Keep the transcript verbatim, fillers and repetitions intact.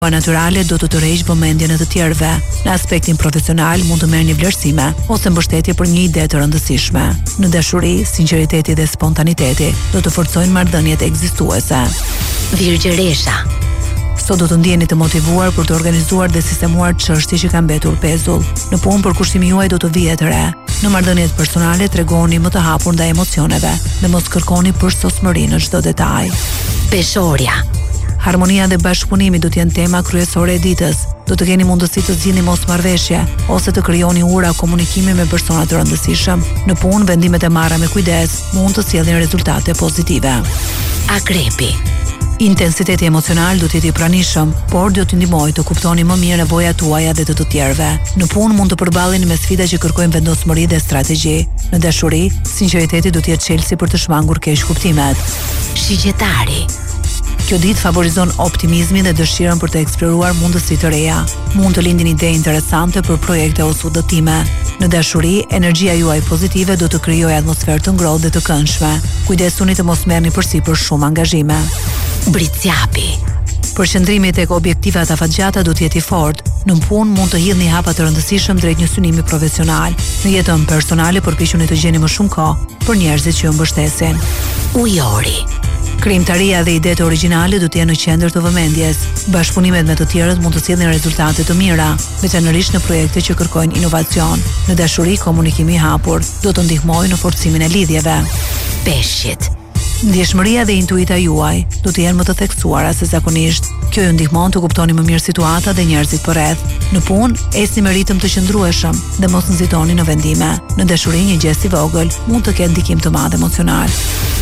natyrale do të tërheqë vëmendjen e të tjerëve. Në aspektin profesional mund të merrni vlerësime ose mbështetje për një ide të rëndësishme. Në dashuri, sinqeriteti dhe spontaniteti do të forcojnë marrëdhëniet ekzistuese. Virgjëresha. Sot do të ndjeni të motivuar për të organizuar dhe sistemuar çështje që kanë mbetur pezull. Në punë përkushtimi juaj do të vijë të re. Në marrëdhëniet personale tregoni më të hapur ndaj emocioneve dhe mos kërkoni përsosmëri në çdo detaj. Peshorja. Harmonia dhe bashkëpunimi do të jenë tema kryesore e ditës. Do të keni mundësi të zgjidhni mosmarrëveshje ose të krijoni ura komunikimi me persona të rëndësishëm. Në punë, vendimet e marra me kujdes mund të sjellin rezultate pozitive. Akrepi. Intensiteti emocional do të jetë i pranishëm, por do t'ju ndihmojë të kuptoni më mirë nevojat tuaja dhe të të tjerëve. Në punë mund të përballeni me sfida që kërkojnë vendosmëri dhe strategji. Në dashuri, sinqeriteti do të jetë çelësi për të shmangur keq kuptimet. Shigjetari. Kjo ditë favorizon optimizmin dhe dëshirën për të eksploruar mundësi të reja. Mund të lindin ide interesante për projekte ose udhëtime. Në dashuri, energjia juaj pozitive do të krijojë atmosferë të ngrohtë dhe të këndshme. Kujdesuni të mos merrni përsipër shumë angazhime. Britsjapi. Përqendrimi tek objektivat afatgjata do të jetë i fortë. Në punë mund të hidhni hapa të rëndësishëm drejt një synimi profesional. Në jetën personale përpiquni të gjeni më shumë kohë për njerëzit që ju mbështesin. Ujori. Krijimtaria dhe idetë origjinale do të jenë në qendër të vëmendjes. Bashkëpunimet me të tjerët mund të sjellin rezultate të mira, veçanërisht në projekte që kërkojnë inovacion. Në dashuri, komunikimi i hapur do të ndihmojë në forcimin e lidhjeve. Peshqit. Ndjeshmëria dhe intuita juaj do të jenë më të theksuara se zakonisht. Kjo ju ndihmon të kuptoni më mirë situata dhe njerëzit përreth. Në punë, esni me ritëm të qëndrueshëm dhe mos nxitoni në vendime. Në dashuri, një gest i vogël mund të ketë ndikim të madh emocional.